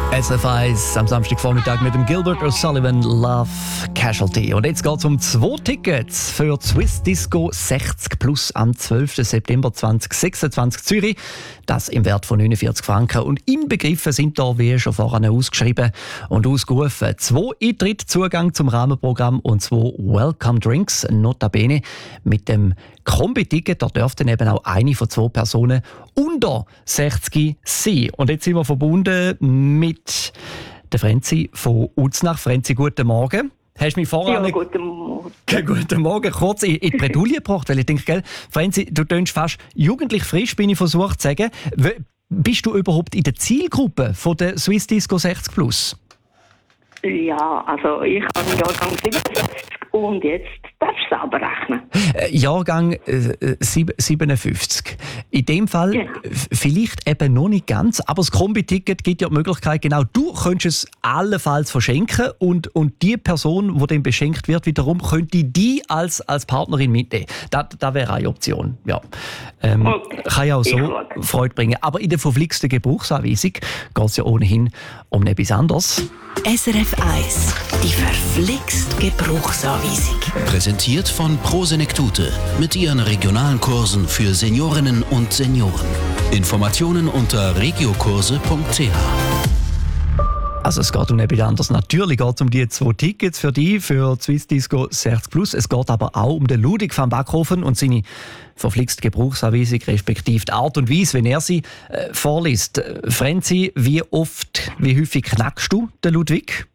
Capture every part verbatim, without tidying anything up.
S F eins am Samstagvormittag mit dem Gilbert O'Sullivan Love Casualty. Und jetzt geht es um zwei Tickets für die Swiss Disco sechzig plus am zwölften September zweitausendsechsundzwanzig Zürich. Das im Wert von neunundvierzig Franken. Und inbegriffen sind da, wie schon vorhin ausgeschrieben und ausgerufen, zwei Eintritte, Zugang zum Rahmenprogramm und zwei Welcome Drinks. Notabene mit dem Kombi-Ticket, da dürfte eben auch eine von zwei Personen unter sechzig sein. Und jetzt sind wir verbunden mit der Frenzi von Uznach. Frenzi, guten Morgen. Hast du mich vorher... Ja, guten Morgen. Guten Morgen. Kurz in die Bredouille gebracht, weil ich denke, gell, Frenzi, du tönst fast jugendlich frisch, bin ich versucht zu sagen. W- Bist du überhaupt in der Zielgruppe von der Swiss Disco sechzig plus? Ja, also ich habe einen Jahrgang siebenundsechzig und jetzt darfst du selber rechnen. Äh, Jahrgang äh, sieb- siebenundfünfzig. In dem Fall Genau. f- vielleicht eben noch nicht ganz, aber das Kombi-Ticket gibt ja die Möglichkeit, genau, du könntest es allenfalls verschenken und, und die Person, die dann beschenkt wird, wiederum könnte die als, als Partnerin mitnehmen. Das, das wäre eine Option, ja. Ähm, Okay. Kann ja auch Ich so schaue. Freude bringen. Aber in der verflixten Gebrauchsanweisung geht es ja ohnehin um etwas anderes. S R F eins, die verflixt Gebrauchsanweisung. Präsentiert von Prosenektute mit ihren regionalen Kursen für Seniorinnen und Senioren. Informationen unter regiokurse punkt c h. Also es geht um etwas anderes. Natürlich geht es um die zwei Tickets für die, für die Swiss Disco sechzig plus. Es geht aber auch um den Ludwig van Backhofen und seine verflixte Gebrauchsanweisung, respektive die Art und Weise, wenn er sie äh, vorliest. Äh, Frenzi, wie oft, wie häufig knackst du den Ludwig?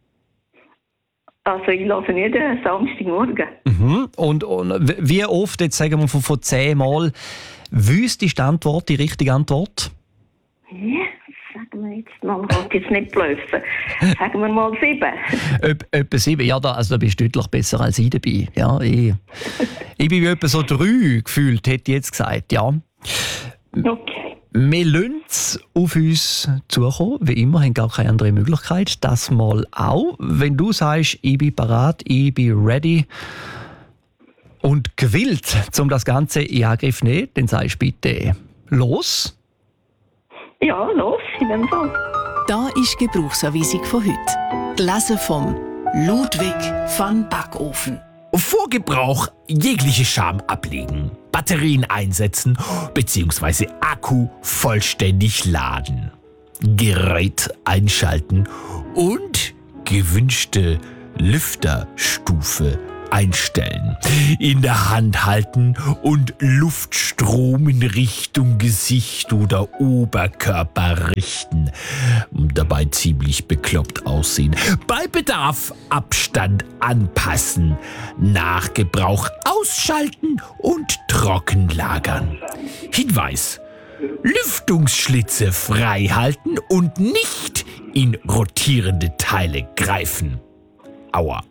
Also ich lasse jeden Samstagmorgen. Mhm. Und, und w- wie oft, jetzt sagen wir von, von zehn Mal, wüsst ist die Antwort, die richtige Antwort? Ja, sagen wir jetzt mal, ich will jetzt nicht blöffen. Sagen wir mal sieben. Öp- Etwa sieben, ja, da, also da bist du deutlich besser als ich dabei. Ja, ich, ich bin wie etwa so drei gefühlt, hätte ich jetzt gesagt, ja. Okay. Wir lassen es auf uns zukommen, wie immer, haben gar keine andere Möglichkeit. Das mal auch. Wenn du sagst, ich bin bereit, ich bin ready und gewillt, um das Ganze in Angriff zu nehmen, dann sagst du bitte los. Ja, los, in dem Fall. Da ist die Gebrauchsanweisung von heute. Gelesen vom Ludwig van Backofen. Vor Gebrauch jegliche Scham ablegen, Batterien einsetzen bzw. Akku vollständig laden, Gerät einschalten und gewünschte Lüfterstufe einstellen, in der Hand halten und Luftstrom in Richtung Gesicht oder Oberkörper richten. Dabei ziemlich bekloppt aussehen. Bei Bedarf Abstand anpassen. Nach Gebrauch ausschalten und trocken lagern. Hinweis: Lüftungsschlitze frei halten und nicht in rotierende Teile greifen. Aua.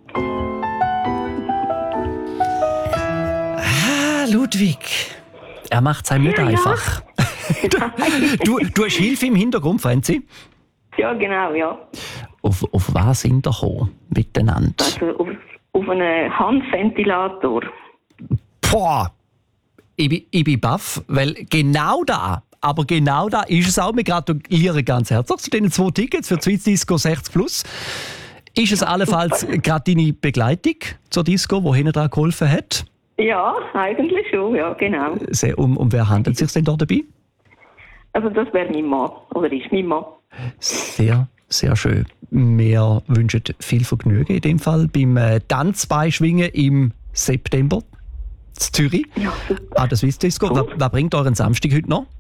Ah, Ludwig. Er macht es einem nicht Ja, ja. einfach. du, du hast Hilfe im Hintergrund, Frenzi. Ja, genau, ja. Auf, auf was sind wir gekommen miteinander? Also auf, auf einen Handventilator. Boah, ich bin, ich bin baff, weil genau da, aber genau da ist es auch. Wir gratulieren ganz herzlich zu den zwei Tickets für die Swiss Disco sechzig plus. Ist es allenfalls gerade deine Begleitung zur Disco, die hinten dran geholfen hat? Ja, eigentlich schon, ja, genau. Sehr, um, um wer handelt es sich denn da dabei? Also das wäre mein Mann, oder ist mein Mann. Sehr, sehr schön. Wir wünschen viel Vergnügen in dem Fall beim äh, Tanzbeischwingen im September in Zürich. Ja, super. Ah, das Swiss Disco. Cool. Was, was bringt euren Samstag heute noch?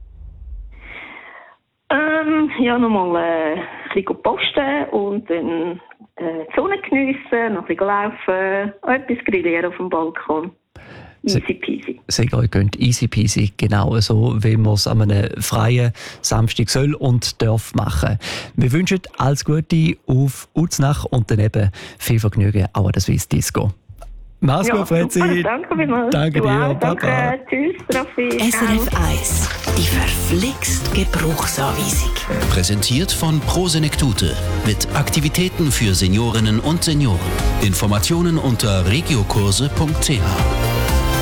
Ähm, ja, nochmal äh, ein bisschen posten und dann äh, die Sonne geniessen, noch ein bisschen laufen, etwas grillieren auf dem Balkon. Easy peasy. Sehr euch könnt easy peasy, genau so, wie man es an einem freien Samstag soll und darf machen. Wir wünschen alles Gute auf Uznach und dann eben viel Vergnügen auch an der Swiss Disco. Mach's Ja, gut, Frenzi. super, danke vielmals. Danke Du dir, auch, Papa. danke. Tschüss, Raffi. S R F Ciao. eins, die verflixt Gebrauchsanweisung. Präsentiert von Prosenektute mit Aktivitäten für Seniorinnen und Senioren. Informationen unter regiokurse punkt c h.